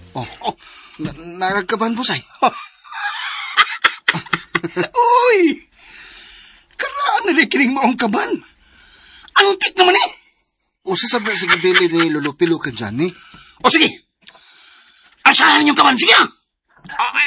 Oh, naragkaban, Busay. Uy! Karaan na kining maong kaban. Antik naman eh! O sasabda sa gibili ni Lolo Pilo ka dyan, eh. O sige! Asahan yung kaban, sige na!